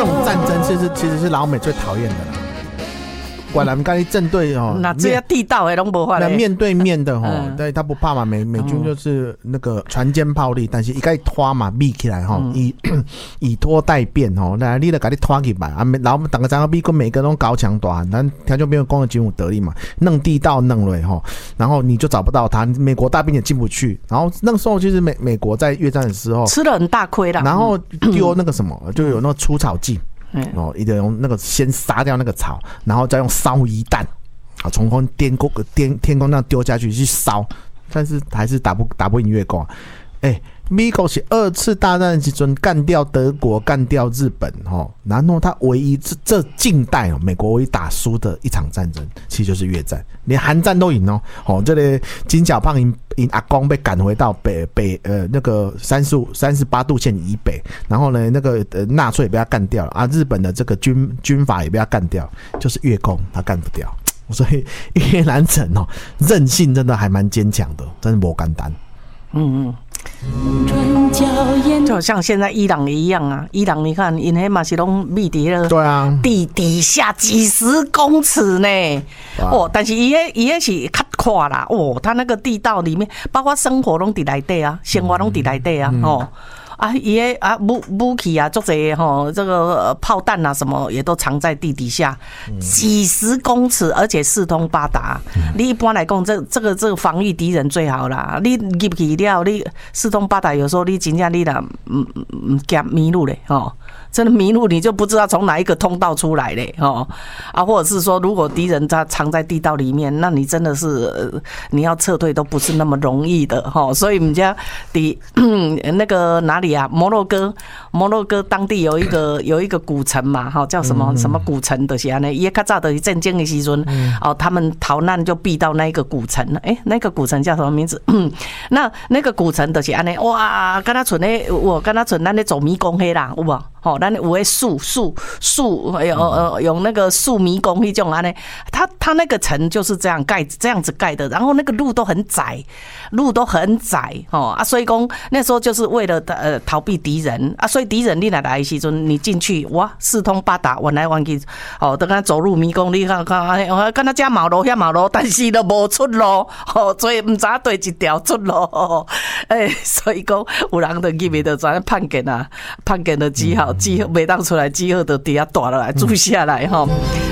种战争其实是老美最讨厌的啦。果然刚才正对哦， 那这些地道的都无法嘞。 面对面的哦，对，他不怕嘛，美军就是那个船坚炮利，但是一该拖嘛，密起来哈，以拖代变哦，来你来给你拖起来啊，然后等个张个美国每个都高墙短，咱条就没有攻的军武得力嘛，弄地道弄了哈，然后你就找不到他，美国大兵也进不去，然后那个时候其实美国在越战的时候吃了很大亏啦， 然后丢那个什么，就有那个除草剂。一定用那个先杀掉那个草，然后再用烧夷弹，从天空那样丢下去烧，但是还是打不赢越共。美国是2次大战的时候干掉德国，干掉日本，然后他唯一这近代美国唯一打输的一场战争，其实就是越战，连韩战都赢哦。这里金小胖因阿公被赶回到北那个38度线以北，然后呢那个纳粹也被他干掉了啊，日本的这个军阀也被他干掉，就是越共他干不掉，所以越南人韧性真的还蛮坚强的，真的不简单。 就好像现在伊朗也一样啊，伊朗你看，因黑嘛是拢密伫了， 对啊， 地底下几十公尺呢，但是伊迄是较宽啦，他那个地道里面，包括生活拢伫内底啊，生活拢伫内底啊，伊武器啊，足侪吼，这个炮弹啊什么也都藏在地底下，几十公尺，而且四通八达。你一般来讲，这个防御敌人最好啦。你入去了，你四通八达，有时候你真正你啦，惊迷路嘞，真的迷路，你就不知道从哪一个通道出来嘞，或者是说，如果敌人他藏在地道里面，那你真的是你要撤退都不是那么容易的，所以我们家那个哪里啊，摩洛哥当地有一个古城嘛，叫什么古城的，就是呢，也较早的战争的时阵，他们逃难就避到那一个古城，那个古城叫什么名字？那个古城就是安尼，哇，敢若像咧，敢若像咱咧做迷宫迄啦，有无？咱有诶树，用那个树迷宫迄种安尼，它那个城就是这样子盖的，然后那个路都很窄，所以讲那时候就是为了逃避敌人啊，所以敌人你来的时阵，你进去哇，四通八达，弯来弯去，等下走入迷宫，你看，敢若这马路遐马路，但是都无出路，所以唔知对一条出路，所以讲有人就入去就怎判决啊，判决的记号袂当出来，记号就底下大落来，注下来吼。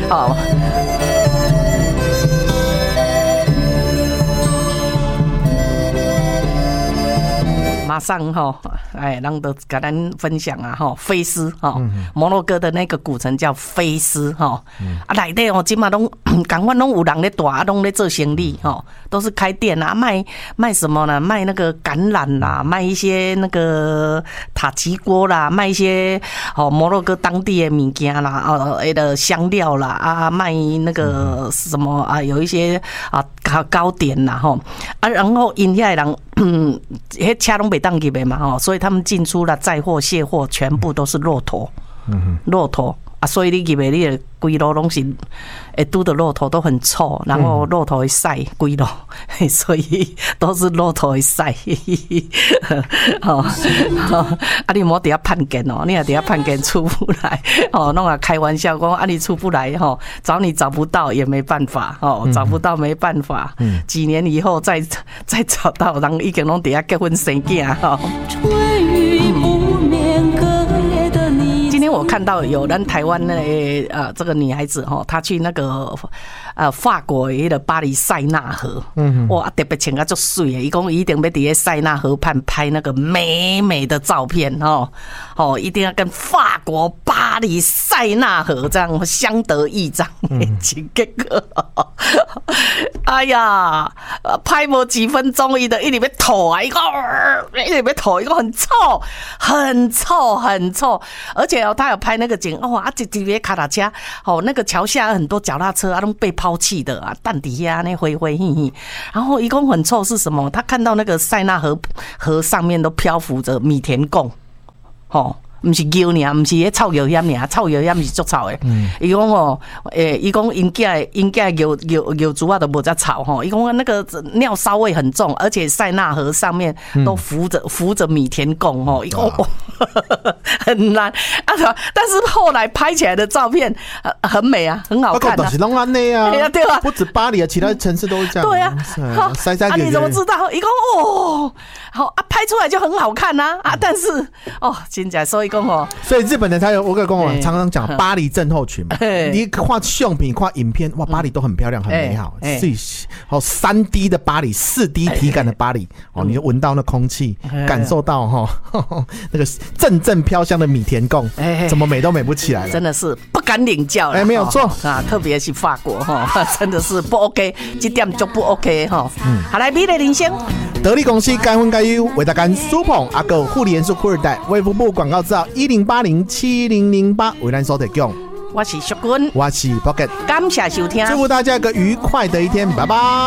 马上人都跟咱分享啊菲斯摩洛哥的那个古城叫菲斯内底今嘛拢赶快拢有人咧大拢咧做生意都是开店啊，卖什么呢？卖那个橄榄啦，卖一些那个塔吉锅啦，卖一些摩洛哥当地的物件啦，的香料啦卖那个什么有一些糕点啦然后因遐人迄车拢袂当入的嘛所以他们进出啦载货卸货全部都是骆驼，所以你入的你的规路拢是会拄到骆驼都很臭，然后骆驼会晒规路，所以都是骆驼会晒。你莫底下判检你若底下判检出不来弄啊开玩笑讲你出不来找你找不到也没办法找不到没办法，几年以后再找到，人已经拢底下结婚生囝今天我看到有咱台湾的这个女孩子她去那个法国的巴黎塞纳河，哇特别穿得很水的，伊讲一定要在塞纳河畔拍那个美美的照片一定要跟法国巴黎塞纳河这样相得益彰。结果哎呀，拍无几分钟，伊就一直要吐啊！一直要吐，一个很臭，而且他有拍那个景一直别卡达车那个桥下很多脚踏车都被抛弃的蛋底下那灰灰嘿嘿，然后一共很臭是什么？他看到那个塞纳河上面都漂浮着米田共不是牛尔，不是迄臭油烟尔，臭油烟是足臭的。伊讲哦，伊讲因家牛猪啊都无遮臭吼。伊讲那个尿骚味很重，而且塞纳河上面都浮着米田共吼。伊讲很难啊，但是后来拍起来的照片很美啊，很好看啊。 是拢安尼啊， 对啊， 不止巴黎啊，其他城市都是这样。 对啊， 塞你怎么知道？伊讲哦，好啊，拍出来就很好看啊，但是哦，真假所以讲哦， 所以日本人才有我跟我常常讲巴黎症候群嘛。你看相片、看影片，哇，巴黎都很漂亮、很美好。所以3D 的巴黎、4D 体感的巴黎，哦，你就闻到那空气，感受到那个阵阵飘香的米田共，怎么美都美不起来了， 真的是不敢领教了。 没有错啊，特别是法国真的是不 OK， 这点就不 OK 哈。好来，美丽人生。 得力公司该分该优，为大家苏捧阿狗护理元素库尔代，卫福部广告资料10807008为咱所提供。 我是淑君， 我是 Pocket， 感谢收听， 祝福大家一个愉快的一天，拜拜。